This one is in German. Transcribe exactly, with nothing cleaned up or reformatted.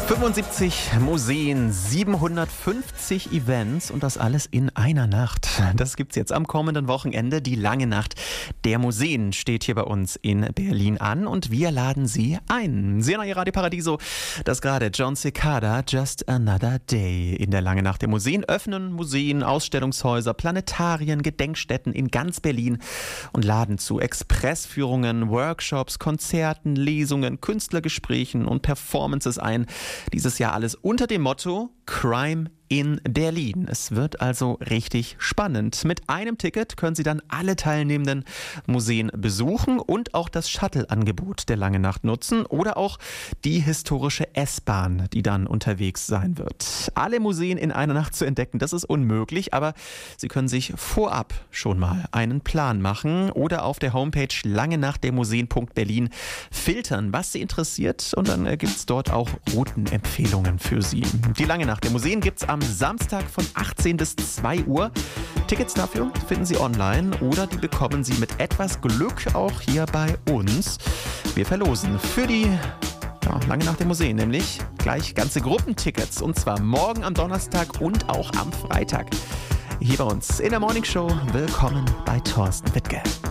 fünfundsiebzig Museen, siebenhundertfünfzig Events und das alles in einer Nacht. Das gibt's jetzt am kommenden Wochenende. Die lange Nacht der Museen steht hier bei uns in Berlin an und wir laden Sie ein. Sie hören Radio Paradiso, das gerade Jon Secada, Just Another Day. In der lange Nacht der Museen öffnen Museen, Ausstellungshäuser, Planetarien, Gedenkstätten in ganz Berlin und laden zu Expressführungen, Workshops, Konzerten, Lesungen, Künstlergesprächen und Performances ein. Dieses Jahr alles unter dem Motto Crime in Berlin. Es wird also richtig spannend. Mit einem Ticket können Sie dann alle teilnehmenden Museen besuchen und auch das Shuttle-Angebot der Lange Nacht nutzen oder auch die historische S-Bahn, die dann unterwegs sein wird. Alle Museen in einer Nacht zu entdecken, das ist unmöglich, aber Sie können sich vorab schon mal einen Plan machen oder auf der Homepage langenachtdermuseen punkt berlin filtern, was Sie interessiert, und dann gibt es dort auch Routenempfehlungen für Sie. Die Lange Nacht der Museen gibt es am Samstag von achtzehn bis zwei Uhr. Tickets dafür finden Sie online oder die bekommen Sie mit etwas Glück auch hier bei uns. Wir verlosen für die ja, Lange Nacht der Museen nämlich gleich ganze Gruppentickets, und zwar morgen am Donnerstag und auch am Freitag. Hier bei uns in der Morning Show. Willkommen bei Thorsten Wittke.